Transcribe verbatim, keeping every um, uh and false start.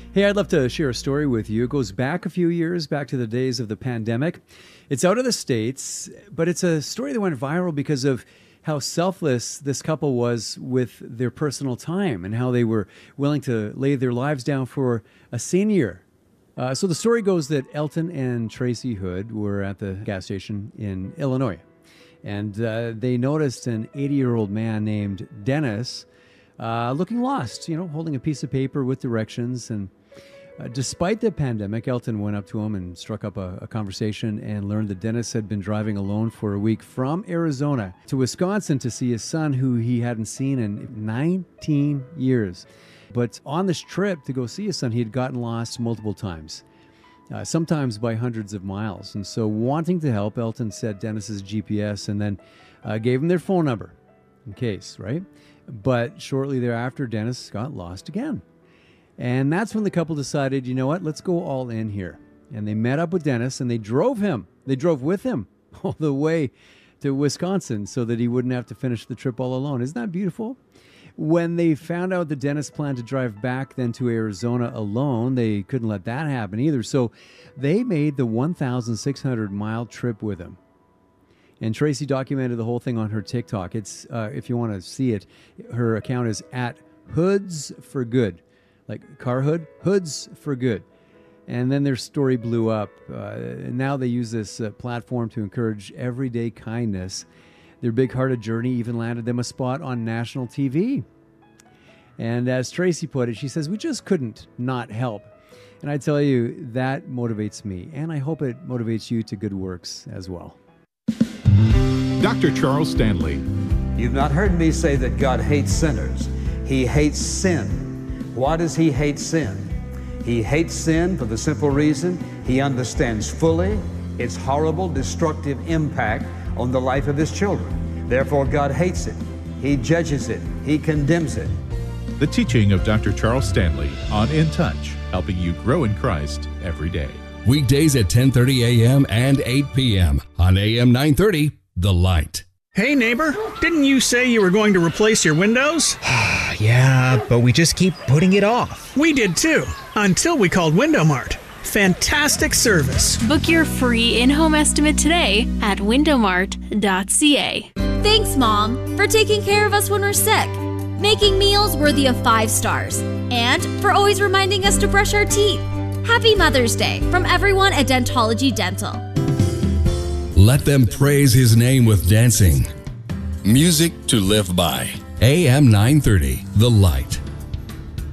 Hey, I'd love to share a story with you. It goes back a few years, back to the days of the pandemic. It's out of the States, but it's a story that went viral because of how selfless this couple was with their personal time and how they were willing to lay their lives down for a senior. Uh, so the story goes that Elton and Tracy Hood were at the gas station in Illinois, and uh, they noticed an eighty-year-old man named Dennis uh, looking lost, you know, holding a piece of paper with directions. And Uh, despite the pandemic, Elton went up to him and struck up a, a conversation and learned that Dennis had been driving alone for a week from Arizona to Wisconsin to see his son, who he hadn't seen in nineteen years. But on this trip to go see his son, he had gotten lost multiple times, uh, sometimes by hundreds of miles. And so, wanting to help, Elton set Dennis's G P S and then uh, gave him their phone number in case, right? But shortly thereafter, Dennis got lost again. And that's when the couple decided, you know what, let's go all in here. And they met up with Dennis and they drove him. They drove with him all the way to Wisconsin so that he wouldn't have to finish the trip all alone. Isn't that beautiful? When they found out that Dennis planned to drive back then to Arizona alone, they couldn't let that happen either. So they made the one thousand six hundred mile trip with him. And Tracy documented the whole thing on her TikTok. It's uh, if you want to see it, her account is at Hoods for Good. Like car hood, Hoods for Good. And then their story blew up. Uh, and now they use this uh, platform to encourage everyday kindness. Their big-hearted journey even landed them a spot on national T V. And as Tracy put it, she says, we just couldn't not help. And I tell you, that motivates me. And I hope it motivates you to good works as well. Doctor Charles Stanley. You've not heard me say that God hates sinners. He hates sin. Why does he hate sin? He hates sin for the simple reason he understands fully its horrible, destructive impact on the life of his children. Therefore, God hates it. He judges it. He condemns it. The teaching of Doctor Charles Stanley on In Touch, helping you grow in Christ every day. Weekdays at ten thirty a.m. and eight p.m. on A M nine thirty, The Light. Hey neighbor, didn't you say you were going to replace your windows? Yeah, but we just keep putting it off. We did too, until we called Window Mart. Fantastic service. Book your free in-home estimate today at window mart dot c a. Thanks, Mom, for taking care of us when we're sick, making meals worthy of five stars, and for always reminding us to brush our teeth. Happy Mother's Day from everyone at Dentology Dental. Let them praise his name with dancing. Music to live by. A M nine thirty, The Light.